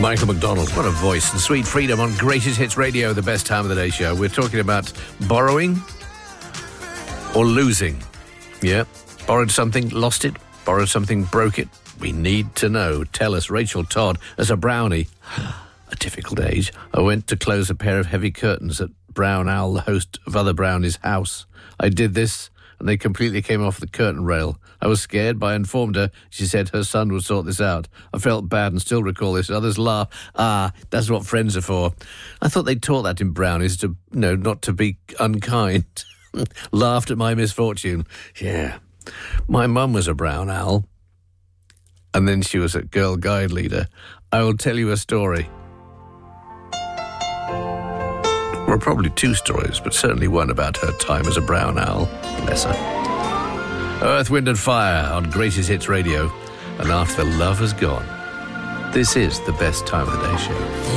Michael McDonald, what a voice. And Sweet Freedom on Greatest Hits Radio, the best time of the day show. We're talking about borrowing or losing. Yeah, borrowed something, lost it. Borrowed something, broke it. We need to know. Tell us. Rachel Todd, as a brownie, a difficult age, I went to close a pair of heavy curtains at Brown Owl, the host of Other Brownies' house. I did this, and they completely came off the curtain rail. I was scared, but I informed her. She said her son would sort this out. I felt bad and still recall this. Others laugh. That's what friends are for. I thought they taught that in Brownies to, not to be unkind. Laughed at my misfortune. Yeah. My mum was a brown owl, and then she was a Girl Guide leader. I will tell you a story. Well, probably two stories, but certainly one about her time as a brown owl. Bless her. Earth, Wind and Fire on Greatest Hits Radio. And after the love has gone, this is the best time of the day show.